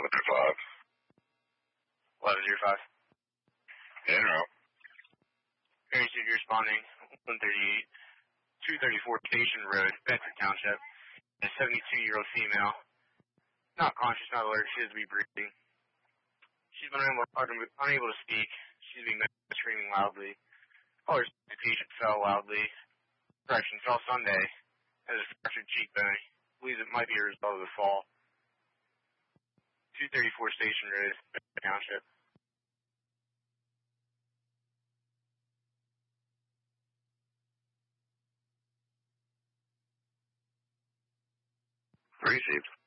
1105. En route. Mary City responding, 138, 234 Station Road, Bedford Township. A 72-year-old female. Not conscious, not alert. She has to be breathing. She's been unable to speak. She's being screaming loudly. Caller says the patient fell loudly. Correction, fell Sunday. Has a fractured cheekbone. Believes it might be a result of the fall. 234 Station Road, Bedford Township. Received.